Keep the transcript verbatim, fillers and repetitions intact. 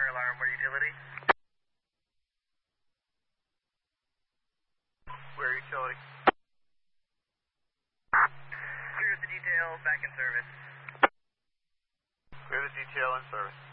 fire alarm. Where utility? Where utility? Clear the detail, back in service. Clear the detail in service.